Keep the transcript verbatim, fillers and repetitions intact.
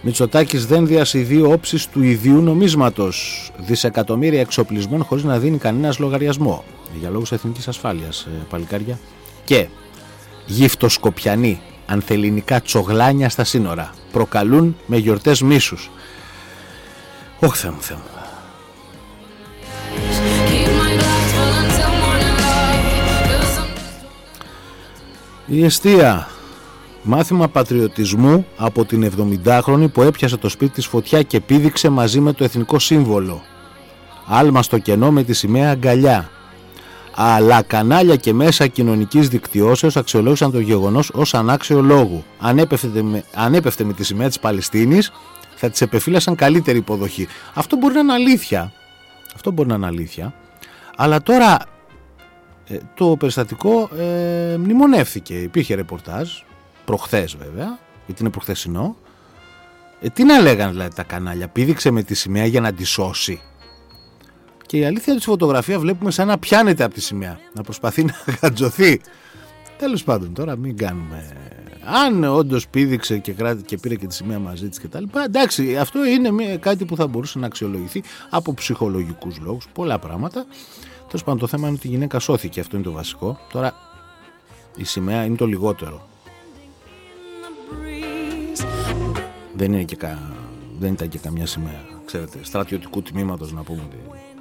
Μητσοτάκης δένδιας οι δύο όψεις του ιδίου νομίσματος. Δισεκατομμύρια εξοπλισμών χωρίς να δίνει κανένας λογαριασμό. Για λόγους εθνικής ασφάλειας, παλικάρια. Και γυφτοσκοπιανοί ανθεληνικά τσογλάνια στα σύνορα. Προκαλούν με γιορτές μίσους. Ωχ, Θεέ μου, Θεέ μου. Η εστία. Μάθημα πατριωτισμού από την εβδομηντάχρονη που έπιασε το σπίτι της φωτιά και πήδηξε μαζί με το εθνικό σύμβολο. Άλμα στο κενό με τη σημαία αγκαλιά. Αλλά κανάλια και μέσα κοινωνικής δικτυώσεως αξιολόγησαν το γεγονός ως ανάξιο λόγου. Αν έπεφτε με, αν έπεφτε με τη σημαία της Παλαιστίνης, θα της επεφύλασαν καλύτερη υποδοχή. Αυτό μπορεί να είναι αλήθεια. Αυτό μπορεί να είναι αλήθεια. Αλλά τώρα ε, το περιστατικό ε, μνημονεύθηκε. Υπήρχε ρεπορτάζ, προχθές βέβαια, γιατί είναι προχθεσινό. Ε, τι να λέγανε δηλαδή τα κανάλια, πήδηξε με τη σημαία για να τη σώσει. Και η αλήθεια της φωτογραφία βλέπουμε σαν να πιάνεται από τη σημαία, να προσπαθεί να γατζωθεί. Τέλος πάντων, τώρα μην κάνουμε. Αν όντως πήδηξε και, κράτη, και πήρε και τη σημαία μαζί της κτλ. Εντάξει, αυτό είναι μια, κάτι που θα μπορούσε να αξιολογηθεί από ψυχολογικούς λόγους, πολλά πράγματα. Τέλος πάντων, το θέμα είναι ότι η γυναίκα σώθηκε, αυτό είναι το βασικό. Τώρα η σημαία είναι το λιγότερο. Δεν, είναι και κα... Δεν ήταν και καμιά σημαία, ξέρετε, στρατιωτικού τμήματος να πούμε ότι